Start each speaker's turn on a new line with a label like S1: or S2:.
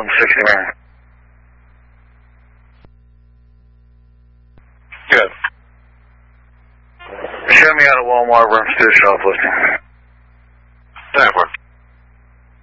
S1: 1160 Marion.
S2: Good.
S1: Show me out of Walmart, run through shoplifting.
S2: 10-4.